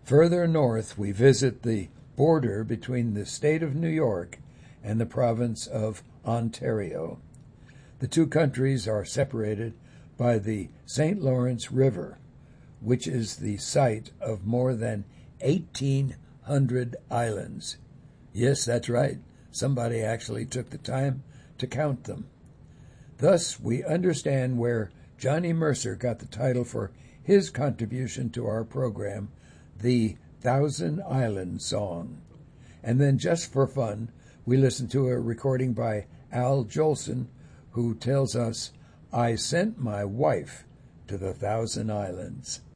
Further north, we visit the border between the state of New York and the province of Ontario. The two countries are separated by the St. Lawrence River, which is the site of more than 1,800 islands. Yes, that's right. Somebody actually took the time to count them. Thus, we understand where Johnny Mercer got the title for his contribution to our program, the Thousand Island Song. And then, just for fun, we listen to a recording by Al Jolson, who tells us, "I sent my wife to the Thousand Islands."